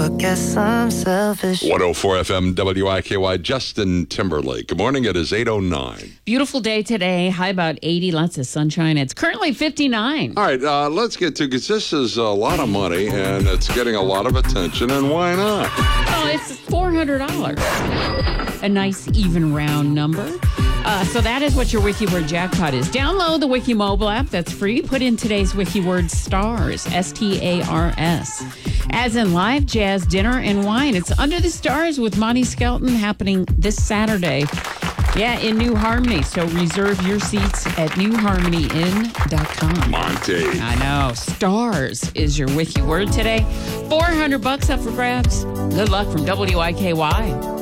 guess I'm selfish. 104 FM WIKY, Justin Timberlake. Good morning. It is 8:09. Beautiful day today. High about 80, lots of sunshine. It's currently 59. All right, let's get to, because this is a lot of money and it's getting a lot of attention, and why not? Oh, it's $400. A nice even round number. So that is what your WikiWord jackpot is. Download the Wiki mobile app. That's free. Put in today's WikiWord STARS, S-T-A-R-S. As in live jazz, dinner, and wine. It's Under the Stars with Monty Skelton happening this Saturday. Yeah, in New Harmony. So reserve your seats at newharmonyinn.com. Monty. I know. STARS is your WikiWord today. $400 up for grabs. Good luck from WIKY.